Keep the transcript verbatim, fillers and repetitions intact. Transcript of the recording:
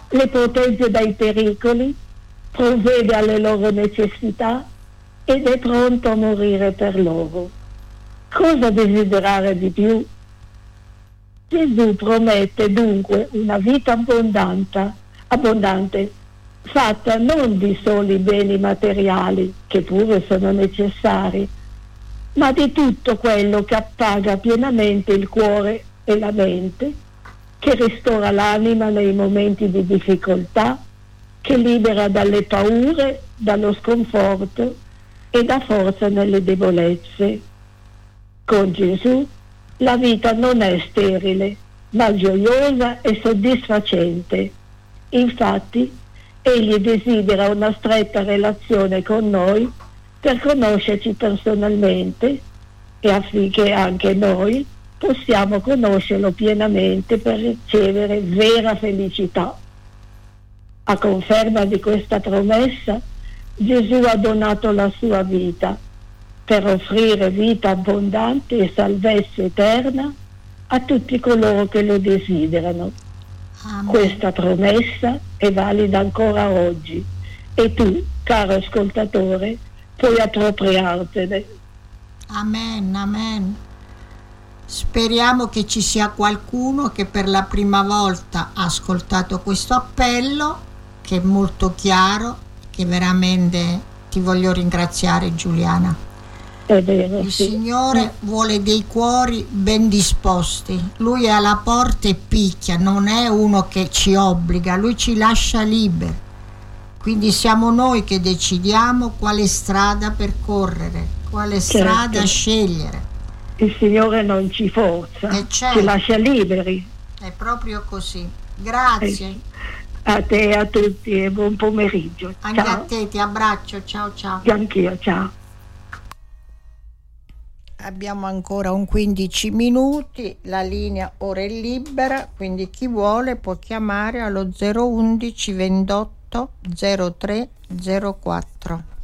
le protegge dai pericoli, provvede alle loro necessità ed è pronto a morire per loro. Cosa desiderare di più? Gesù promette dunque una vita abbondante, abbondante, fatta non di soli beni materiali, che pure sono necessari, ma di tutto quello che appaga pienamente il cuore e la mente, che ristora l'anima nei momenti di difficoltà, che libera dalle paure, dallo sconforto e dà forza nelle debolezze. Con Gesù la vita non è sterile, ma gioiosa e soddisfacente. Infatti, Egli desidera una stretta relazione con noi per conoscerci personalmente e affinché anche noi possiamo conoscerlo pienamente per ricevere vera felicità. A conferma di questa promessa, Gesù ha donato la sua vita per offrire vita abbondante e salvezza eterna a tutti coloro che lo desiderano. Amen. Questa promessa è valida ancora oggi e tu, caro ascoltatore, puoi appropriartene. Amen, amen. Speriamo che ci sia qualcuno che per la prima volta ha ascoltato questo appello, che è molto chiaro, che veramente ti voglio ringraziare, Giuliana. È vero, Il sì. Signore vuole dei cuori ben disposti. Lui è alla porta e picchia, non è uno che ci obbliga, Lui ci lascia liberi. Quindi siamo noi che decidiamo quale strada percorrere, quale strada Certo. scegliere. Il Signore non ci forza, Eh, certo. ci lascia liberi. È proprio così. Grazie. Eh, A te e a tutti e buon pomeriggio. Anche Ciao. a te, ti abbraccio. Ciao ciao. E anch'io, ciao. Abbiamo ancora un quindici minuti, la linea ora è libera, quindi chi vuole può chiamare allo zero undici ventotto zero tre zero quattro.